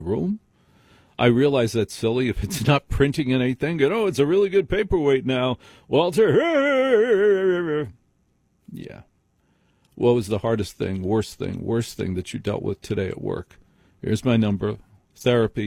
room. I realize that's silly if it's not printing anything. It's a really good paperweight now, Walter. Yeah. What was the hardest thing, worst thing that you dealt with today at work? Here's my number. Therapy.